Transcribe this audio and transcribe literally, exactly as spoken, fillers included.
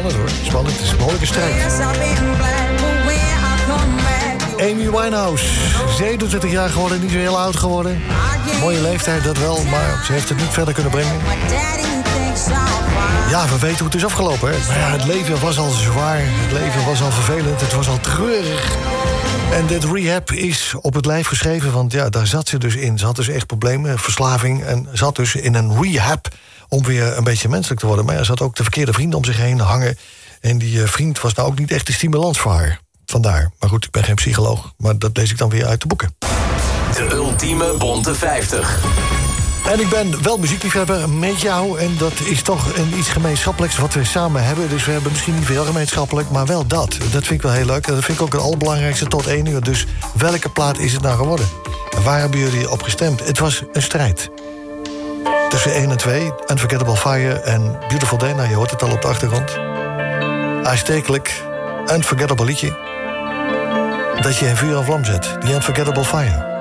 spannend hoor. Spannend, het is een behoorlijke strijd. Amy Winehouse, zevenentwintig jaar geworden, niet zo heel oud geworden. Mooie leeftijd, dat wel, maar ze heeft het niet verder kunnen brengen. Ja, we weten hoe het is afgelopen, hè. Maar ja, het leven was al zwaar, het leven was al vervelend, het was al treurig. En dit rehab is op het lijf geschreven, want ja, daar zat ze dus in. Ze had dus echt problemen, verslaving, en zat dus in een rehab om weer een beetje menselijk te worden. Maar ja, ze had ook de verkeerde vrienden om zich heen hangen. En die uh, vriend was nou ook niet echt de stimulans voor haar. Vandaar. Maar goed, ik ben geen psycholoog, maar dat lees ik dan weer uit de boeken. De ultieme Bonte vijftig. En ik ben wel muziekliefhebber met jou. En dat is toch een iets gemeenschappelijks wat we samen hebben. Dus we hebben misschien niet veel gemeenschappelijk, maar wel dat. Dat vind ik wel heel leuk. En dat vind ik ook het allerbelangrijkste tot één uur. Dus welke plaat is het nou geworden? En waar hebben jullie op gestemd? Het was een strijd. Tussen één en twee. Unforgettable Fire en Beautiful Day. Nou, je hoort het al op de achtergrond. Aanstekelijk, unforgettable liedje. Dat je in vuur en vlam zet. Die Unforgettable Fire.